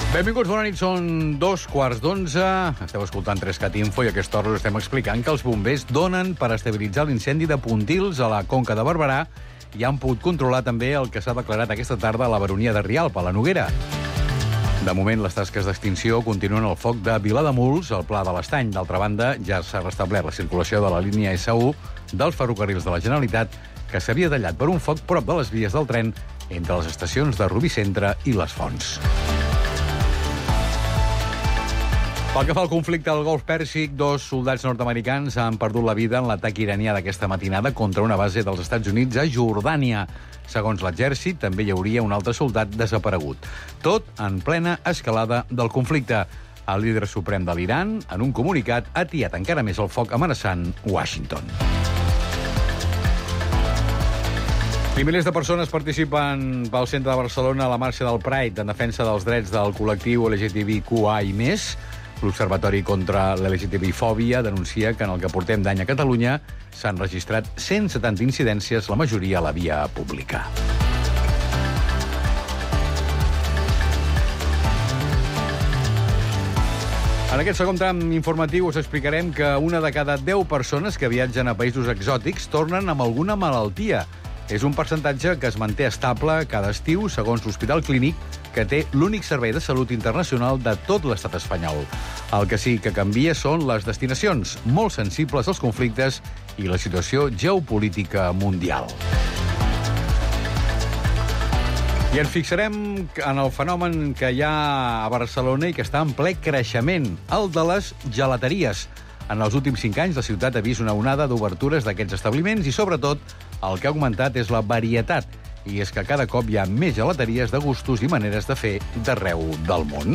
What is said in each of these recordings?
Benvinguts, bona nit, són 2:15. Esteu escoltant 3CAT Info i a aquesta hora us estem explicant que els bombers donen per estabilitzar l'incendi de Pontils a la Conca de Barberà i han pogut controlar també el que s'ha declarat aquesta tarda a la baronia de Rialp, a la Noguera. De moment, les tasques d'extinció continuen al foc de Vilademuls, al Pla de l'Estany. D'altra banda, ja s'ha restablert la circulació de la línia S1 dels ferrocarrils de la Generalitat, que s'havia tallat per un foc prop de les vies del tren entre les estacions de Rubí Centre i Les Fonts. Pel que fa al conflicte al Golf Pèrsic, 2 soldats nord-americans han perdut la vida en l'atac iranià d'aquesta matinada contra una base dels Estats Units a Jordània. Segons l'exèrcit, també hi hauria un altre soldat desaparegut. Tot en plena escalada del conflicte. El líder suprem de l'Iran, en un comunicat, ha atiat encara més el foc amenaçant Washington. I milers de persones participen pel centre de Barcelona a la marxa del Pride en defensa dels drets del col·lectiu LGTBIQA i més. L'Observatori contra l'LGTBI-fòbia denuncia que en el que portem d'any a Catalunya s'han registrat 170 incidències, la majoria a la via pública. En aquest segon tram informatiu us explicarem que una de cada 10 persones que viatgen a països exòtics tornen amb alguna malaltia. És un percentatge que es manté estable cada estiu, segons l'Hospital Clínic, que té l'únic servei de salut internacional de tot l'estat espanyol. El que sí que canvia són les destinacions, molt sensibles als conflictes i la situació geopolítica mundial. I ens fixarem en el fenomen que hi ha a Barcelona i que està en ple creixement, el de les gelateries. En els últims 5 anys, la ciutat ha vist una onada d'obertures d'aquests establiments i, sobretot, el que ha augmentat és la varietat. I és que cada cop hi ha més gelateries de gustos i maneres de fer d'arreu del món.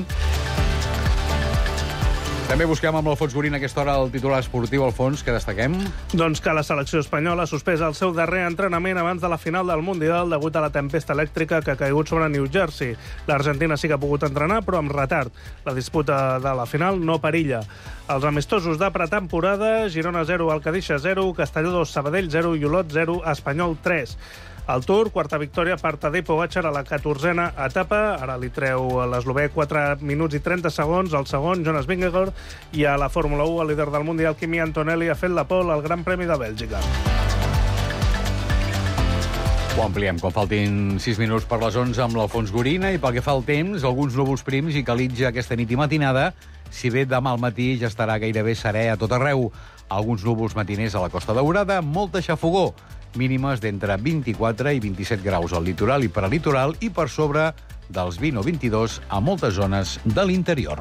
També busquem amb l'Alfons Gurín a aquesta hora el titular esportiu. Alfons, què destaquem? Doncs que la selecció espanyola ha suspès el seu darrer entrenament abans de la final del Mundial degut a la tempesta elèctrica que ha caigut sobre New Jersey. L'Argentina sí que ha pogut entrenar, però amb retard. La disputa de la final no perilla. Els amistosos de pretemporada: Girona 0, Alcadissa 0, Castelló 2, Sabadell 0 i Olot 0, Espanyol 3. Al Tour, quarta victòria per Tadej Pogačar a la 14a etapa. Ara li treu l'eslovè 4 minuts i 30 segons al segon, Jonas Vingegaard. I a la Fórmula 1, el líder del Mundial, Kimi Antonelli, ha fet la pole al Gran Premi de Bèlgica. Ho ampliem quan faltin 6 minuts per les 11 amb l'Alfons Gorina. I pel que fa al temps, alguns núvols prims i calitja aquesta nit i matinada. Si bé demà al matí ja estarà gairebé serè a tot arreu. Alguns núvols matiners a la Costa Daurada, molta xafogor. Mínimes d'entre 24 i 27 graus al litoral i prelitoral i per sobre dels 20 o 22 a moltes zones de l'interior.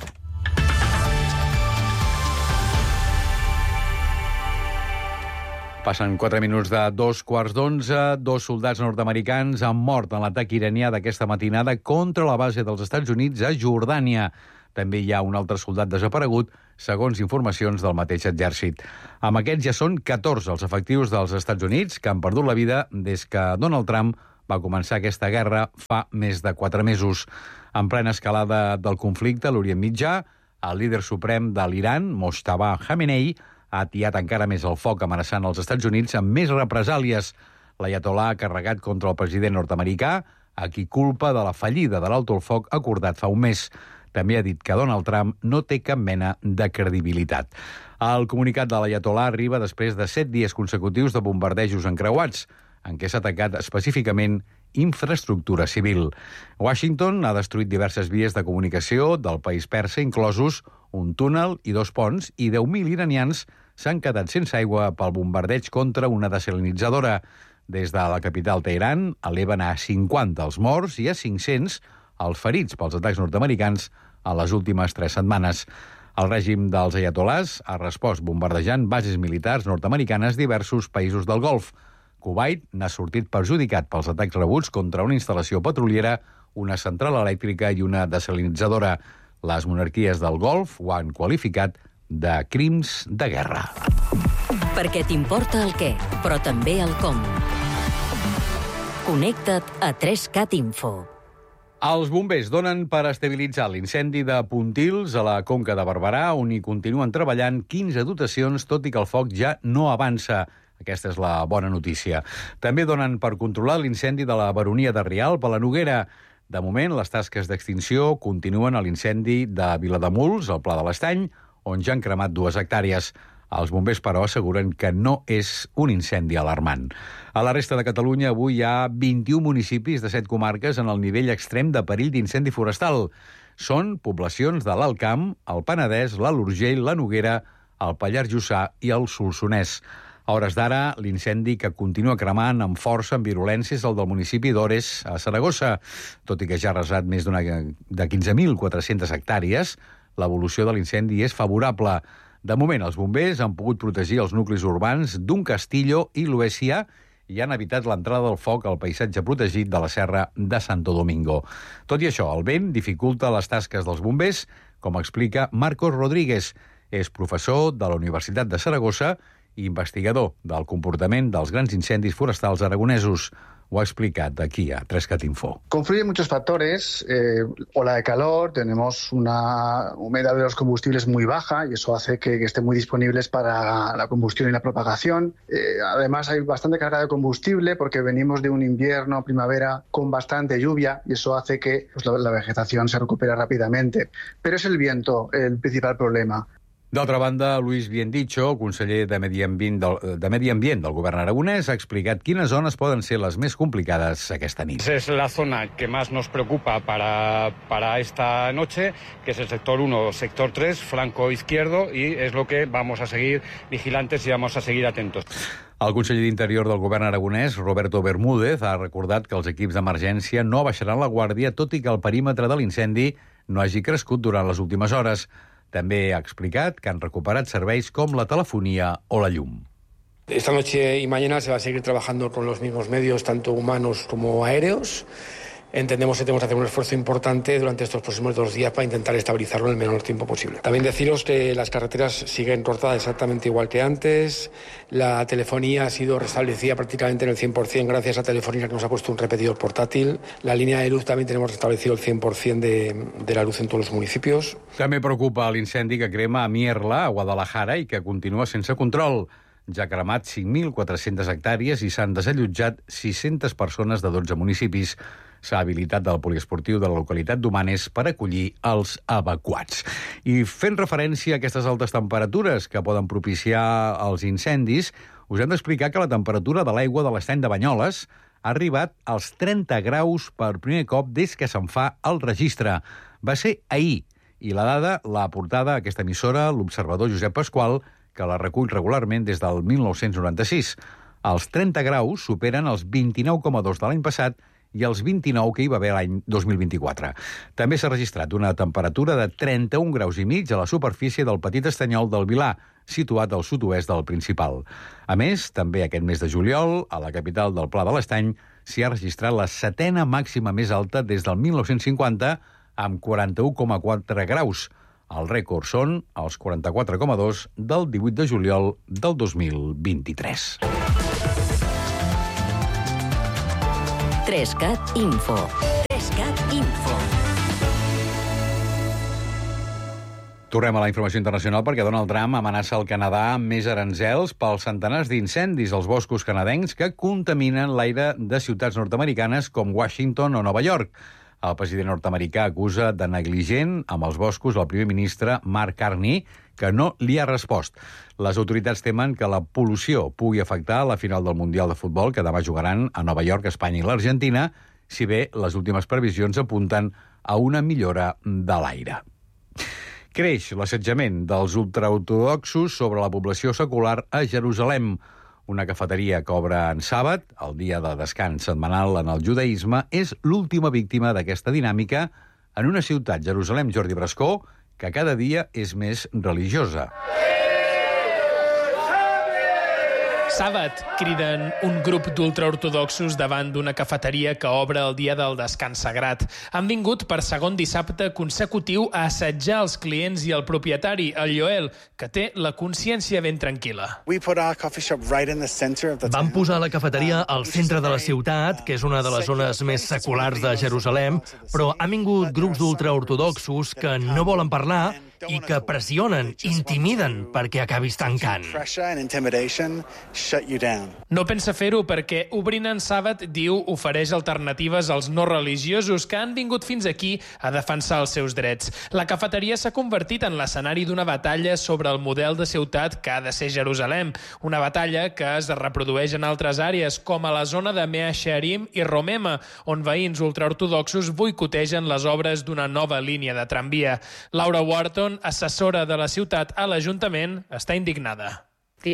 Passen 4 minuts de 2:15. 2 soldats nord-americans han mort en l'atac iranià d'aquesta matinada contra la base dels Estats Units a Jordània. També hi ha un altre soldat desaparegut, segons informacions del mateix exèrcit. Amb aquests ja són 14 els efectius dels Estats Units que han perdut la vida des que Donald Trump va començar aquesta guerra fa més de 4 mesos. En plena escalada del conflicte a l'Orient Mitjà, el líder suprem de l'Iran, Mojtaba Khamenei, ha atiat encara més el foc amenaçant els Estats Units amb més represàlies. L'aiatol·là ha carregat contra el president nord-americà, a qui culpa de la fallida de l'alto el foc acordat fa un mes. També ha dit que Donald Trump no té cap mena de credibilitat. El comunicat de l'aiatol·là arriba després de 7 dies consecutius de bombardejos encreuats, en què s'ha atacat específicament infraestructura civil. Washington ha destruït diverses vies de comunicació del país persa, inclosos un túnel i 2 ponts, i 10.000 iranians s'han quedat sense aigua pel bombardeig contra una desalinitzadora. Des de la capital Teheran eleven a 50 els morts i a 500 els ferits pels atacs nord-americans a les últimes 3 setmanes. El règim dels aiatol·làs ha respost bombardejant bases militars nord-americanes diversos països del Golf. Kuwait n'ha sortit perjudicat pels atacs rebuts contra una instal·lació petroliera, una central elèctrica i una desalinitzadora. Les monarquies del Golf ho han qualificat de crims de guerra. Perquè t'importa el què, però també el com. Connecta't a 3CAT Info. Els bombers donen per estabilitzar l'incendi de Pontils a la Conca de Barberà, on hi continuen treballant 15 dotacions, tot i que el foc ja no avança. Aquesta és la bona notícia. També donen per controlar l'incendi de la baronia de Rialp a la Noguera. De moment, les tasques d'extinció continuen a l'incendi de Vilademuls, al Pla de l'Estany, on ja han cremat 2 hectàrees. Els bombers, però, asseguren que no és un incendi alarmant. A la resta de Catalunya, avui hi ha 21 municipis de 7 comarques en el nivell extrem de perill d'incendi forestal. Són poblacions de l'Alt Camp, el Penedès, l'Alt Urgell, la Noguera, el Pallars Jussà i el Solsonès. A hores d'ara, l'incendi que continua cremant amb força, amb virulència, és el del municipi d'Ores, a Saragossa. Tot i que ja ha arrasat més de 15.400 hectàrees, l'evolució de l'incendi és favorable. De moment, els bombers han pogut protegir els nuclis urbans d'un Castillo i l'Oesia i han evitat l'entrada del foc al paisatge protegit de la serra de Santo Domingo. Tot i això, el vent dificulta les tasques dels bombers, com explica Marcos Rodríguez. És professor de la Universitat de Saragossa i investigador del comportament dels grans incendis forestals aragonesos. Ho ha explicat aquí a 3CAT Info. Confluyen muchos factores. Ola de calor, tenemos una humedad de los combustibles muy baja y eso hace que estén muy disponibles para la combustión y la propagación. Además, hay bastante carga de combustible porque venimos de un invierno, primavera, con bastante lluvia y eso hace que la vegetación se recupere rápidamente. Pero es el viento el principal problema. D'altra banda, Luis Biendicho, conseller de Medi Ambient del govern aragonès, ha explicat quines zones poden ser les més complicades aquesta nit. Es la zona que más nos preocupa para esta noche, que es el sector 1, sector 3, flanco izquierdo, y es lo que vamos a seguir vigilantes y vamos a seguir atentos. El conseller d'Interior del govern aragonès, Roberto Bermúdez, ha recordat que els equips d'emergència no baixaran la guàrdia, tot i que el perímetre de l'incendi no hagi crescut durant les últimes hores. També ha explicat que han recuperat serveis com la telefonia o la llum. Esta noche y mañana se va a seguir trabajando con los mismos medios, tanto humanos como aéreos. Entendemos que tenemos que hacer un esfuerzo importante durante estos próximos 2 días para intentar estabilizarlo en el menor tiempo posible. También deciros que las carreteras siguen cortadas exactamente igual que antes. La telefonía ha sido restablecida prácticamente en el 100% gracias a Telefónica, que nos ha puesto un repetidor portátil. La línea de luz también tenemos restablecido el 100% de la luz en todos los municipios. També preocupa l'incendi que crema a Mierla, a Guadalajara, i que continua sense control. Ja ha cremat 5.400 hectàrees i s'han desallotjat 600 persones de 12 municipis. S'ha habilitat el poliesportiu de la localitat d'Humanes per acollir els evacuats. I fent referència a aquestes altes temperatures que poden propiciar els incendis, us hem d'explicar que la temperatura de l'aigua de l'estany de Banyoles ha arribat als 30 graus per primer cop des que se'n fa el registre. Va ser ahir, i la dada l'ha aportada a aquesta emissora l'observador Josep Pasqual, que la recull regularment des del 1996. Els 30 graus superen els 29,2 de l'any passat i els 29 que hi va haver l'any 2024. També s'ha registrat una temperatura de 31 graus i mig a la superfície del petit estanyol del Vilar, situat al sud-oest del Principal. A més, també aquest mes de juliol, a la capital del Pla de l'Estany, s'hi ha registrat la 7ª màxima més alta des del 1950, amb 41,4 graus. El rècord són els 44,2 del 18 de juliol del 2023. 3CAT Info. 3CAT Info. Tornem a la informació internacional perquè Donald Trump amenaça el Canadà amb més aranzels pels centenars d'incendis als boscos canadencs que contaminen l'aire de ciutats nord-americanes com Washington o Nova York. El president nord-americà acusa de negligent amb els boscos el primer ministre Mark Carney, que no li ha respost. Les autoritats temen que la pol·lució pugui afectar la final del Mundial de Futbol, que demà jugaran a Nova York, Espanya i l'Argentina, si bé les últimes previsions apunten a una millora de l'aire. Creix l'assetjament dels ultraortodoxos sobre la població secular a Jerusalem. Una cafeteria que obre en sàbat, el dia de descans setmanal en el judaïsme, és l'última víctima d'aquesta dinàmica en una ciutat, Jerusalem, Jordi Brascó, que cada dia és més religiosa. Sàbat, criden un grup d'ultraortodoxos davant d'una cafeteria que obre el dia del descans sagrat. Han vingut per segon dissabte consecutiu a assetjar els clients i el propietari, el Joel, que té la consciència ben tranquil·la. Vam posar la cafeteria al centre de la ciutat, que és una de les zones més seculars de Jerusalem, però han vingut grups d'ultraortodoxos que no volen parlar i que pressionen, intimiden perquè acabis tancant. No pensa fer-ho perquè Obrint en Sàbat, diu, ofereix alternatives als no religiosos que han vingut fins aquí a defensar els seus drets. La cafeteria s'ha convertit en l'escenari d'una batalla sobre el model de ciutat que ha de ser Jerusalem. Una batalla que es reprodueix en altres àrees, com a la zona de Mea Shearim i Romema, on veïns ultraortodoxos boicotegen les obres d'una nova línia de tramvia. Laura Wharton, assessora de la ciutat a l'Ajuntament, està indignada.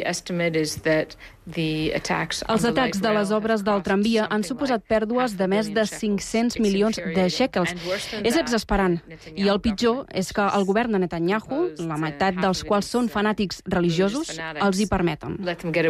Els atacs de les obres del tramvia han suposat pèrdues de més de 500 milions de shekels. És exasperant. I el pitjor és que el govern de Netanyahu, la meitat dels quals són fanàtics religiosos, els hi permeten.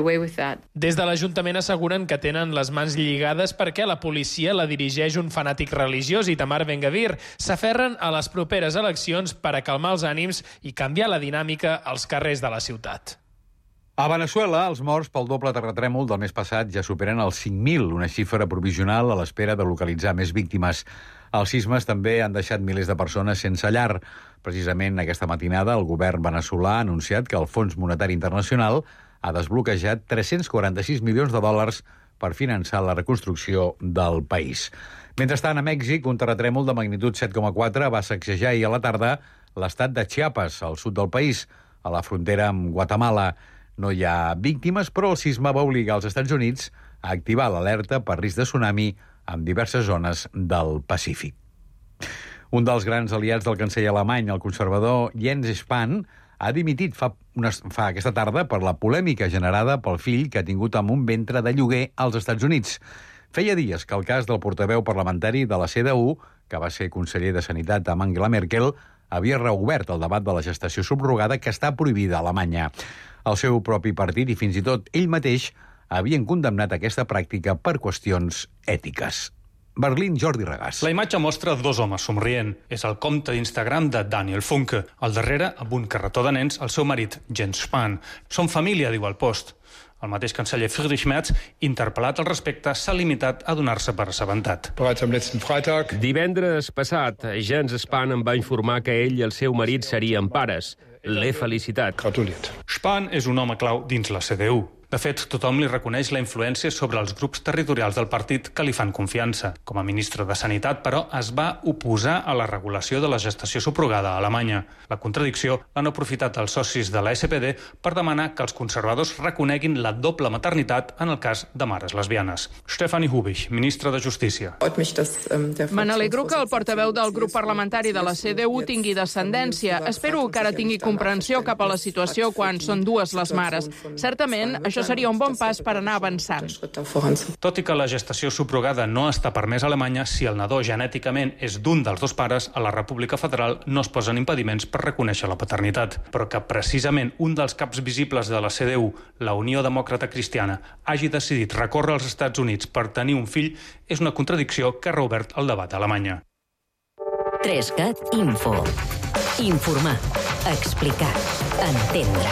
Des de l'Ajuntament asseguren que tenen les mans lligades perquè la policia la dirigeix un fanàtic religiós, Itamar Ben-Gvir. S'aferren a les properes eleccions per a calmar els ànims i canviar la dinàmica als carrers de la ciutat. A Veneçuela, els morts pel doble terratrèmol del mes passat ja superen els 5.000, una xifra provisional a l'espera de localitzar més víctimes. Els sismes també han deixat milers de persones sense llar. Precisament aquesta matinada, el govern veneçolà ha anunciat que el Fons Monetari Internacional ha desbloquejat 346 milions de dòlars per finançar la reconstrucció del país. Mentrestant, a Mèxic, un terratrèmol de magnitud 7,4 va sacsejar ahir a la tarda l'estat de Chiapas, al sud del país, a la frontera amb Guatemala. No hi ha víctimes, però el sisme va obligar els Estats Units a activar l'alerta per risc de tsunami en diverses zones del Pacífic. Un dels grans aliats del canceller alemany, el conservador Jens Spahn, ha dimitit fa aquesta tarda per la polèmica generada pel fill que ha tingut amb un ventre de lloguer als Estats Units. Feia dies que el cas del portaveu parlamentari de la CDU, que va ser conseller de Sanitat amb Angela Merkel, havia reobert el debat de la gestació subrogada que està prohibida a Alemanya. El seu propi partit i fins i tot ell mateix havien condemnat aquesta pràctica per qüestions ètiques. Berlín, Jordi Regàs. La imatge mostra dos homes somrient. És el compte d'Instagram de Daniel Funke. Al darrere, amb un carretó de nens, el seu marit, Jens Spahn. Som família, diu el post. El mateix canceller Friedrich Merz, interpel·lat al respecte, s'ha limitat a donar-se per assabentat. Divendres passat, Jens Spahn em va informar que ell i el seu marit serien pares. L'he felicitat. Spahn és un home clau dins la CDU. De fet, tothom li reconeix la influència sobre els grups territorials del partit que li fan confiança. Com a ministre de Sanitat, però, es va oposar a la regulació de la gestació subrogada a Alemanya. La contradicció l'han aprofitat els socis de la SPD per demanar que els conservadors reconeguin la doble maternitat en el cas de mares lesbianes. Stefanie Hubich, ministra de Justícia. Me n'alegro que el portaveu del grup parlamentari de la CDU tingui descendència. Espero que ara tingui comprensió cap a la situació quan són dues les mares. Certament, això seria un bon pas per anar avançant. Tot i que la gestació subrogada no està permès a Alemanya, si el nadó genèticament és d'un dels dos pares, a la República Federal no es posen impediments per reconèixer la paternitat. Però que precisament un dels caps visibles de la CDU, la Unió Demòcrata Cristiana, hagi decidit recórrer als Estats Units per tenir un fill és una contradicció que ha reobert el debat a Alemanya. 3CAT Info. Informar. Explicar. Entendre.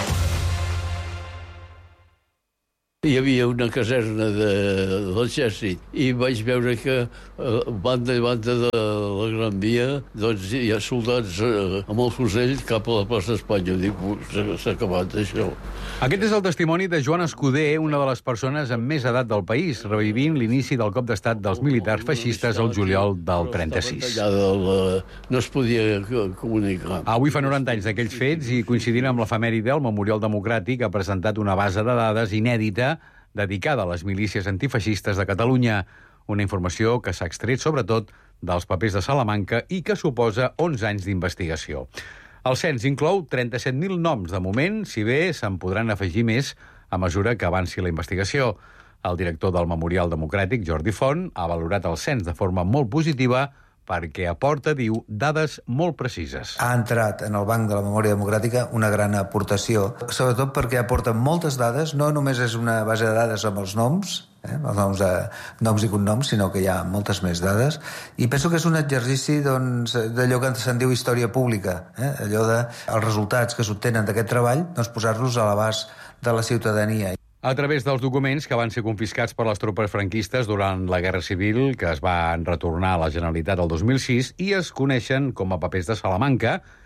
Hi havia una caserna de l'exèrcit i vaig veure que banda i banda de la Gran Via doncs hi ha soldats amb el fusell cap a la plaça Espanya. Dic, s'ha acabat això. Aquest és el testimoni de Joan Escuder, una de les persones amb més edat del país, revivint l'inici del cop d'estat dels militars feixistes al juliol del 36. No es podia comunicar. Avui fa 90 anys d'aquells fets i coincidint amb l'efemèride, el Memorial Democràtic ha presentat una base de dades inèdita dedicada a les milícies antifeixistes de Catalunya, una informació que s'ha extret sobretot dels papers de Salamanca i que suposa 11 anys d'investigació. El cens inclou 37.000 noms de moment, si bé se'n podran afegir més a mesura que avanci la investigació. El director del Memorial Democràtic, Jordi Font, ha valorat el cens de forma molt positiva perquè aporta, diu, dades molt precises. Ha entrat en el banc de la memòria democràtica una gran aportació, sobretot perquè aporta moltes dades, no només és una base de dades amb els noms, els noms i cognoms, sinó que hi ha moltes més dades, i penso que és un exercici d'allò que se'n diu història pública, allò de els resultats que s'obtenen d'aquest treball, posar-los a l'abast de la ciutadania. A través dels documents que van ser confiscats per les tropes franquistes durant la Guerra Civil, que es van retornar a la Generalitat el 2006 i es coneixen com a papers de Salamanca,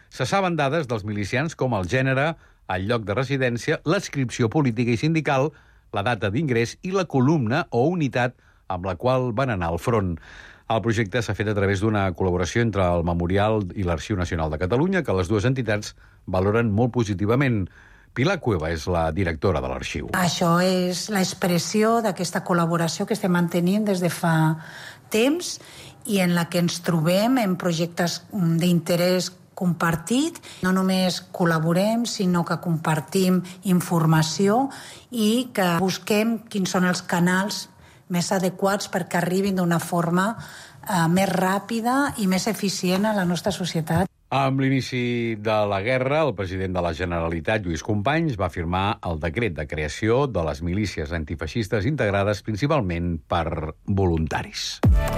Se saben dades dels milicians com el gènere, el lloc de residència, l'adscripció política i sindical, la data d'ingrés i la columna o unitat amb la qual van anar al front. El projecte s'ha fet a través d'una col·laboració entre el Memorial i l'Arxiu Nacional de Catalunya, que les dues entitats valoren molt positivament. Pilar Cueva és la directora de l'arxiu. Això és l'expressió d'aquesta col·laboració que estem mantenint des de fa temps i en la que ens trobem en projectes d'interès compartit. No només col·laborem, sinó que compartim informació i que busquem quins són els canals més adequats perquè arribin d'una forma més ràpida i més eficient a la nostra societat. Amb l'inici de la guerra, el president de la Generalitat, Lluís Companys, va firmar el decret de creació de les milícies antifeixistes integrades principalment per voluntaris.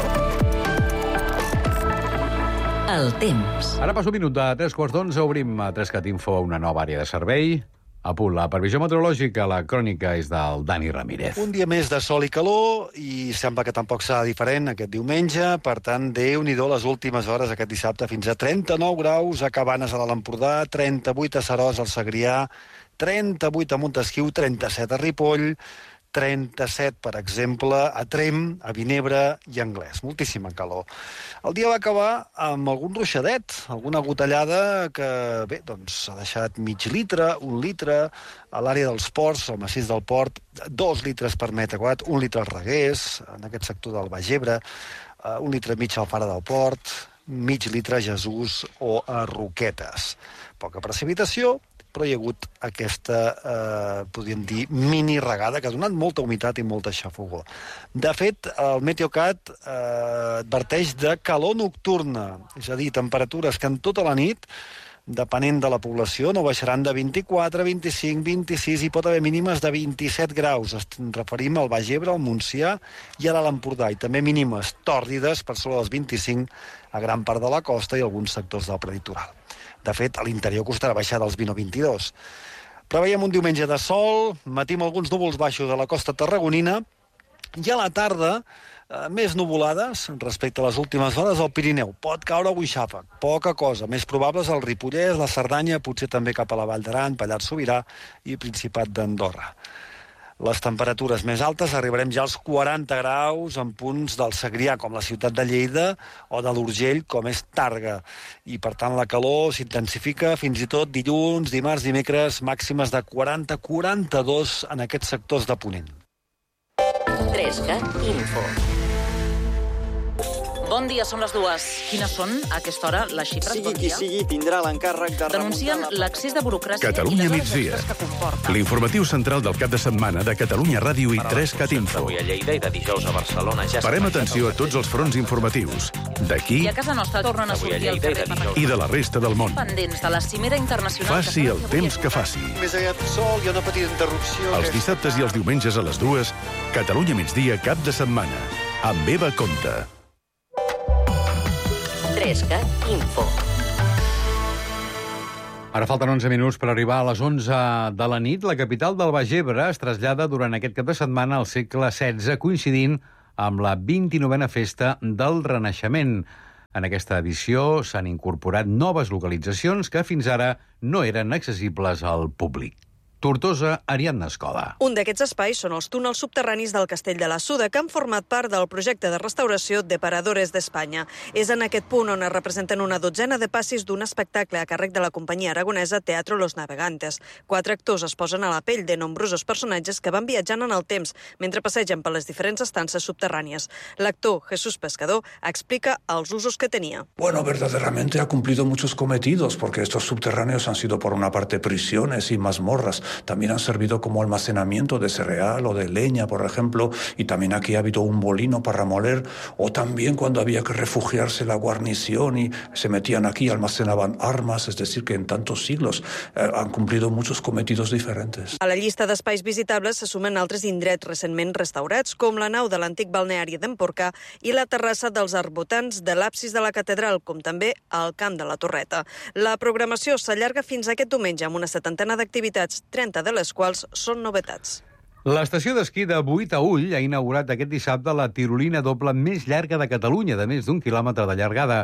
El temps. Ara passa un minut de 3:15, obrim a 3cat Info una nova àrea de servei. A punt, la previsió meteorològica, la crònica és del Dani Ramírez. Un dia més de sol i calor, i sembla que tampoc serà diferent aquest diumenge. Per tant, Déu-n'hi-do les últimes hores aquest dissabte, fins a 39 graus a Cabanes, a l'Alt Empordà, 38 a Seròs, al Segrià, 38 a Montesquiu, 37 a Ripoll, 37, per exemple, a Tremp, a Vinebre i a Anglès. Moltíssima calor. El dia va acabar amb algun ruixadet, alguna gotellada que, bé, doncs ha deixat mig litre, 1 litre, a l'àrea dels ports, al massís del port, 2 litres per metre quadrat, 1 litre als Reguers, en aquest sector del Baix Ebre, 1 litre i mig al Fara del Port, mig litre a Jesús o a Roquetes. Poca precipitació, però hi ha hagut aquesta, podríem dir, mini regada que ha donat molta humitat i molta xafogor. De fet, el Meteocat adverteix de calor nocturna, és a dir, temperatures que en tota la nit, depenent de la població, no baixaran de 24, 25, 26 i pot haver mínimes de 27 graus. Ens referim al Baix Ebre, al Montsià i a l'Alt Empordà, i també mínimes tòrrides per sobre dels 25 a gran part de la costa i alguns sectors del prelitoral. De fet, a l'interior costarà baixar dels 20 o 22. Preveiem un diumenge de sol, matí amb alguns núvols baixos a la costa tarragonina, i a la tarda més nuvolades respecte a les últimes hores al Pirineu. Pot caure algun xàfec, poca cosa. Més probables al Ripollès, la Cerdanya, potser també cap a la Vall d'Aran, Pallars Sobirà i Principat d'Andorra. Les temperatures més altes arribarem ja als 40 graus en punts del Segrià, com la ciutat de Lleida, o de l'Urgell, com és Tàrrega. I, per tant, la calor s'intensifica fins i tot dilluns, dimarts, dimecres, màximes de 40-42 en aquests sectors de Ponent. 3cat Info. Bon dia, són les 2. Quines són, a aquesta hora, les xifres? Sigui qui sigui, tindrà l'encàrrec de denuncien l'accés de burocràcia Catalunya migdia. L'informatiu central del cap de setmana de Catalunya Ràdio i 3cat Info. Avui a Lleida i de dijous a Barcelona ja parem atenció a tots els fronts informatius, d'aquí i a casa nostra tornen a sortir al carrer i de la resta del món. pendents de la cimera internacional. Faci el temps que faci. Més aviat sol, hi ha una petita interrupció. Els dissabtes i els diumenges a les 2, Catalunya migdia cap de setmana. Amb Eva Conte. 3cat Info. Ara falten 11 minuts per arribar a les 11 de la nit. La capital del Baix Ebre es trasllada durant aquest cap de setmana al segle XVI, coincidint amb la 29a festa del Renaixement. En aquesta edició s'han incorporat noves localitzacions que fins ara no eren accessibles al públic. Tortosa, Ariadna Escoda. Un d'aquests espais són els túnels subterranis del Castell de la Suda, que han format part del projecte de restauració de Paradores d'Espanya. És en aquest punt on es representen una dotzena de passis d'un espectacle a càrrec de la companyia aragonesa Teatro Los Navegantes. 4 actors es posen a la pell de nombrosos personatges que van viatjant en el temps mentre passegen per les diferents estances subterrànies. L'actor Jesús Pescador explica els usos que tenia. Bueno, verdaderamente ha cumplido muchos cometidos, porque estos subterráneos han sido por una parte prisiones y mazmorras. También han servido como almacenamiento de cereal o de leña, por ejemplo, y también aquí ha habido un molino para moler, o también cuando había que refugiarse la guarnición y se metían aquí, almacenaban armas, es decir, que en tantos siglos han cumplido muchos cometidos diferentes. A la llista d'espais visitables se sumen altres indrets recentment restaurats, com la nau de l'antic balneari d'Emporcà i la terrassa dels arbotants de l'absis de la catedral, com també el camp de la Torreta. La programació s'allarga fins aquest diumenge amb una 70 d'activitats, 30 de les quals són novetats. L'estació d'esquí de Buitaüll ha inaugurat aquest dissabte la tirolina doble més llarga de Catalunya, de més d'1 quilòmetre de llargada.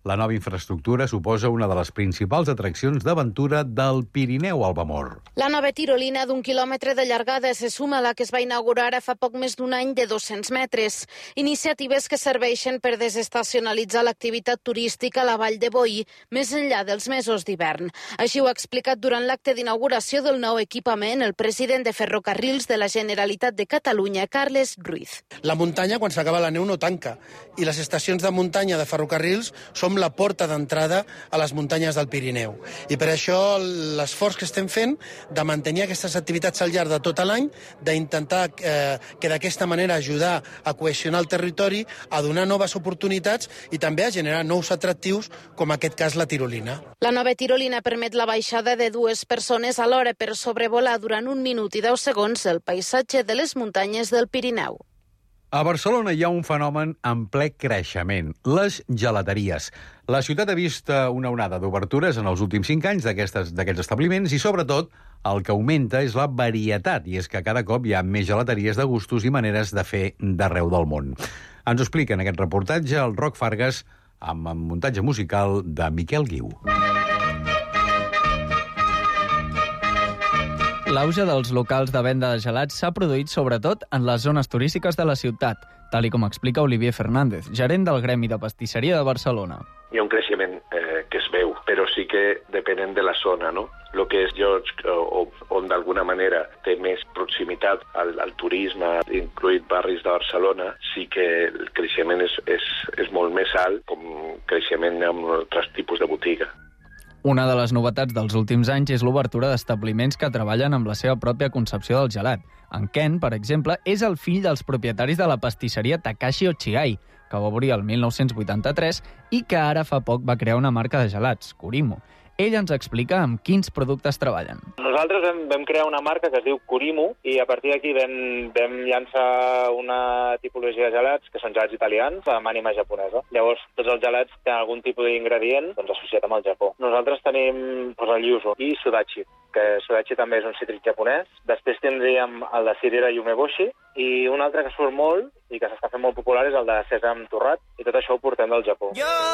La nova infraestructura suposa una de les principals atraccions d'aventura del Pirineu, Albamor. La nova tirolina d'1 quilòmetre de llargada se suma a la que es va inaugurar fa poc més d'un any de 200 metres. Iniciatives que serveixen per desestacionalitzar l'activitat turística a la Vall de Boí més enllà dels mesos d'hivern. Així ho ha explicat durant l'acte d'inauguració del nou equipament el president de Ferrocarrils de la Generalitat de Catalunya, Carles Ruiz. La muntanya, quan s'acaba la neu, no tanca. I les estacions de muntanya de Ferrocarrils som la porta d'entrada a les muntanyes del Pirineu. I per això l'esforç que estem fent de mantenir aquestes activitats al llarg de tot l'any, d'intentar que d'aquesta manera ajudar a cohesionar el territori, a donar noves oportunitats i també a generar nous atractius, com en aquest cas la tirolina. La nova tirolina permet la baixada de 2 persones alhora per sobrevolar durant 1 minut i 10 segons el paisatge de les muntanyes del Pirineu. A Barcelona hi ha un fenomen en ple creixement, les gelateries. La ciutat ha vist una onada d'obertures en els últims 5 anys d'aquests establiments i, sobretot, el que augmenta és la varietat, i és que cada cop hi ha més gelateries de gustos i maneres de fer d'arreu del món. Ens ho explica en aquest reportatge el Roc Fargas amb el muntatge musical de Miquel Guiu. L'auge dels locals de venda de gelats s'ha produït sobretot en les zones turístiques de la ciutat, tal com explica Olivier Fernández, gerent del Gremi de Pastisseria de Barcelona. Hi ha un creixement que es veu, però sí que depenent de la zona, no? El que és llocs on d'alguna manera té més proximitat al turisme, incluït barris de Barcelona, sí que el creixement és molt més alt, com creixement amb altres tipus de botiga. Una de les novetats dels últims anys és l'obertura d'establiments que treballen amb la seva pròpia concepció del gelat. En Ken, per exemple, és el fill dels propietaris de la pastisseria Takashi Ochigai, que va obrir el 1983 i que ara fa poc va crear una marca de gelats, Kurimo. Ell ens explica amb quins productes treballen. Nosaltres vam crear una marca que es diu Kurimo i a partir d'aquí vam llançar una tipologia de gelats que són gelats italians amb ànima japonesa. Llavors, tots els gelats tenen algun tipus d'ingredient associat amb el Japó. Nosaltres tenim el yuzu i sudachi, que sudachi també és un cítric japonès. Després tindríem el de cirera i umeboshi i un altre que surt molt i que s'està fent molt popular és el de sèsam torrat i tot això ho portem del Japó.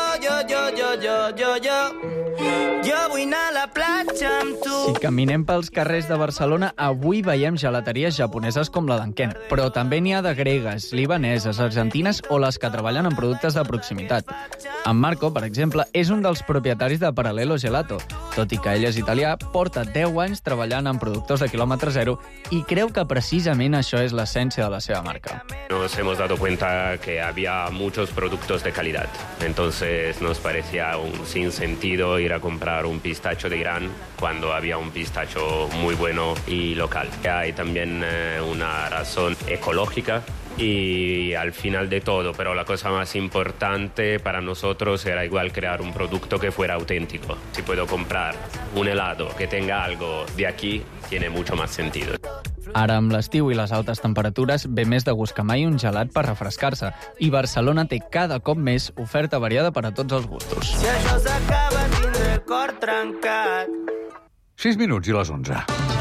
Jo vull anar a la platja amb tu. Si caminem pels carrers de Barcelona, avui veiem gelateries japoneses com la d'en Ken, però també n'hi ha de gregues, libaneses, argentines o les que treballen en productes de proximitat. En Marco, per exemple, és un dels propietaris de Parallelo Gelato. Tot i que ell és italià, porta 10 anys treballant en productors de quilòmetre zero i creu que precisament això és l'essència de la seva marca. Nos hemos dado cuenta que había muchos productos de calidad. Entonces nos parecía un sinsentido ir a comprar un pistacho de Irán cuando había un pistacho muy bueno y local. Hay también una razón ecológica y al final de todo, pero la cosa más importante para nosotros era igual crear un producto que fuera auténtico. Si puedo comprar un helado que tenga algo de aquí, tiene mucho más sentido. Ara, amb l'estiu i les altes temperatures, ve més de gust que mai un gelat per refrescar-se. I Barcelona té cada cop més oferta variada per a tots els gustos. Si això s'acaba, tindré el cor trencat. 6 minuts i les 11.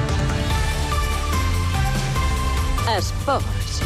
Esports.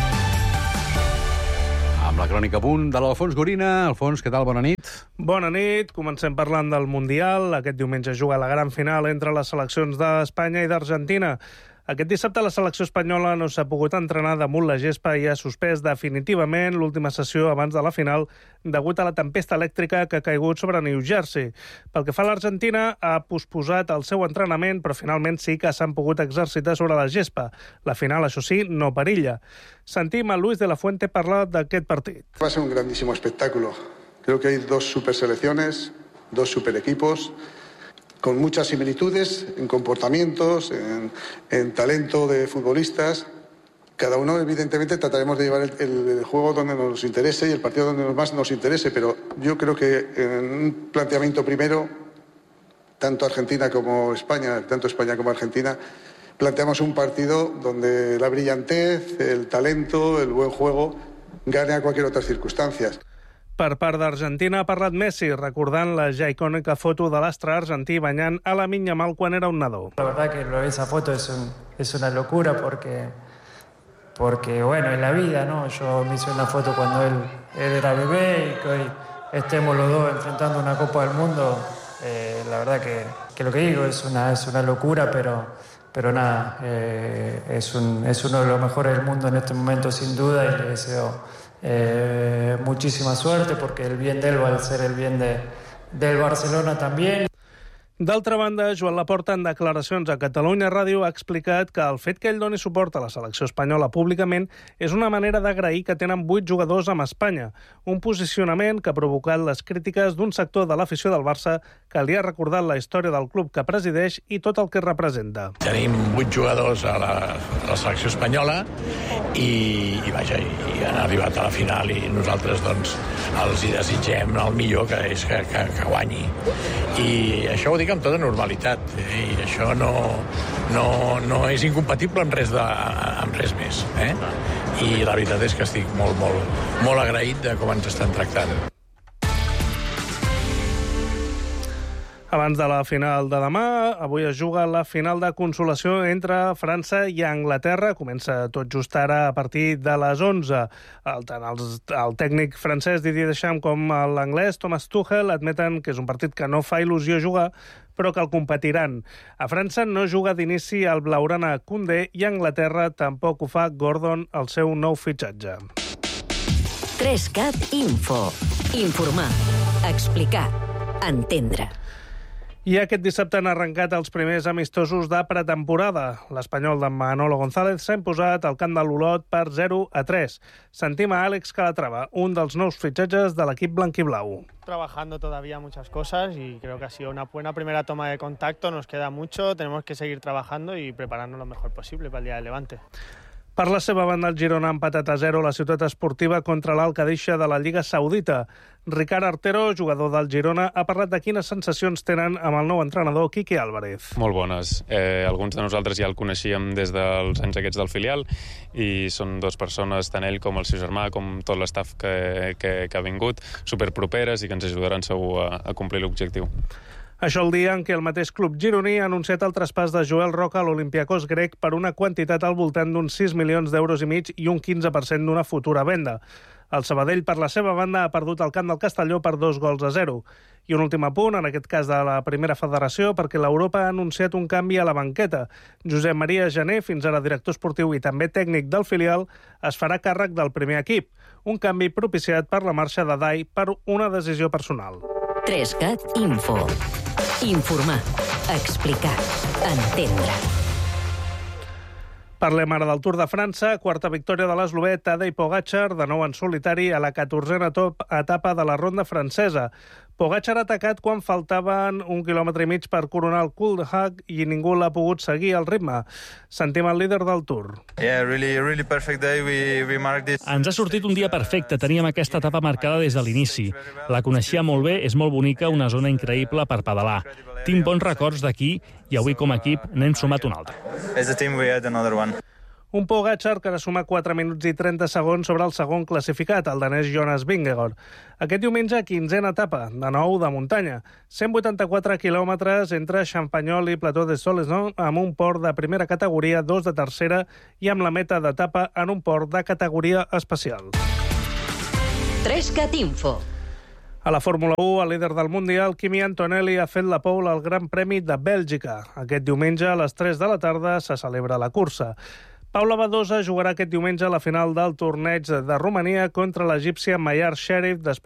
Amb la crònica a punt de l'Alfons Gorina. Alfons, què tal? Bona nit. Bona nit. Comencem parlant del Mundial. Aquest diumenge juga la gran final entre les seleccions d'Espanya i d'Argentina. Aquest dissabte la selecció espanyola no s'ha pogut entrenar damunt la gespa i ha suspès definitivament l'última sessió abans de la final degut a la tempesta elèctrica que ha caigut sobre New Jersey. Pel que fa a l'Argentina, ha posposat el seu entrenament, però finalment sí que s'han pogut exercitar sobre la gespa. La final, això sí, no perilla. Sentim a Luis de la Fuente parlar d'aquest partit. Va a ser un grandísimo espectáculo. Creo que hay 2 superselecciones, 2 superequipos, con muchas similitudes en comportamientos, en talento de futbolistas. Cada uno, evidentemente, trataremos de llevar el juego donde nos interese y el partido donde más nos interese, pero yo creo que en un planteamiento primero, tanto Argentina como España, tanto España como Argentina, planteamos un partido donde la brillantez, el talento, el buen juego gane a cualquier otra circunstancia. Per part d'Argentina ha parlat Messi, recordant la ja icònica foto de l'astre argentí banyant a la Yamal quan era un nadó. La verdad que esa foto es una locura porque bueno, en la vida, ¿no? Yo me hice una foto cuando él era bebé estemos los dos enfrentando una Copa del Mundo, la verdad que lo que digo es una locura, pero nada, es uno de los mejores del mundo en este momento sin duda, y le deseo muchísima suerte, porque el bien de él va a ser el bien del Barcelona también. D'altra banda, Joan Laporta, en declaracions a Catalunya Ràdio, ha explicat que el fet que ell doni suport a la selecció espanyola públicament és una manera d'agrair que tenen 8 jugadors amb Espanya, un posicionament que ha provocat les crítiques d'un sector de l'afició del Barça que li ha recordat la història del club que presideix i tot el que representa. Tenim 8 jugadors a la selecció espanyola i han arribat a la final, i nosaltres doncs els hi desitgem el millor, que és que guanyi. I això ho dic amb tota normalitat, i això no és incompatible amb res més. I la veritat és que estic molt agraït de com ens estan tractant. Abans de la final de demà, avui es juga la final de consolació entre França i Anglaterra. Comença tot just ara a partir de les 11. Tant el tècnic francès Didier Deschamps com l'anglès Thomas Tuchel admeten que és un partit que no fa il·lusió jugar, però que el competiran. A França no juga d'inici el blaugrana Koundé i a Anglaterra tampoc ho fa Gordon, el seu nou fitxatge. 3CAT Info. Informar, explicar, entendre. I aquest dissabte han arrencat els primers amistosos de pretemporada. L'espanyol de Manolo González s'ha imposat al camp de l'Olot per 0-3. Sentim a Àlex Calatrava, un dels nous fitxatges de l'equip blanquiblau. Trabajando todavía muchas cosas y creo que ha sido una buena primera toma de contacto. Nos queda mucho, tenemos que seguir trabajando y prepararnos lo mejor posible para el día del Levante. Per la seva banda, el Girona ha empatat a 0 la ciutat esportiva contra l'Al-Qadisha de la Lliga Saudita. Ricard Artero, jugador del Girona, ha parlat de quines sensacions tenen amb el nou entrenador Quique Álvarez. Molt bones. Alguns de nosaltres ja el coneixíem des dels anys aquests del filial, i són dues persones, tant ell com el seu germà, com tot l'estaf que ha vingut, superproperes i que ens ajudaran segur a complir l'objectiu. Això el dia en què el mateix club gironí ha anunciat el traspàs de Joel Roca a l'Olympiacos grec per una quantitat al voltant d'uns 6 milions d'euros i mig i un 15% d'una futura venda. El Sabadell, per la seva banda, ha perdut el camp del Castelló per 2-0. I un últim apunt, en aquest cas de la primera federació, perquè l'Europa ha anunciat un canvi a la banqueta. Josep Maria Jané, fins ara director esportiu i també tècnic del filial, es farà càrrec del primer equip. Un canvi propiciat per la marxa de Dai per una decisió personal. 3CAT Info. Informar, explicar, entendre. Parlem ara del Tour de França, quarta victòria de l'eslovè Tadej Pogačar, de nou en solitari a la 14a etapa de la ronda francesa. Pogačar ha atacat quan faltaven 1,5 quilòmetres per coronar el Col de Hague i ningú l'ha pogut seguir al ritme. Sentim el líder del Tour. Really perfect day. We marked this. Ens ha sortit un dia perfecte. Teníem aquesta etapa marcada des de l'inici. La coneixia molt bé, és molt bonica, una zona increïble per pedalar. Tinc bons records d'aquí i avui com a equip n'hem sumat un altre. As a team we had another one. Un Pogačar que ha de sumar 4 minuts i 30 segons sobre el segon classificat, el danès Jonas Vingegaard. Aquest diumenge, 15a etapa, de nou de muntanya. 184 quilòmetres entre Champagnol i Plateau de Soleson, amb un port de primera categoria, 2 de tercera, i amb la meta d'etapa en un port de categoria especial. 3CAT Info. A la Fórmula 1, el líder del Mundial, Kimi Antonelli, ha fet la pole al Gran Premi de Bèlgica. Aquest diumenge, a les 3 de la tarda, se celebra la cursa. Paula Badosa jugarà aquest diumenge a la final del torneig de Romania contra l'egípcia Mayar Sherif,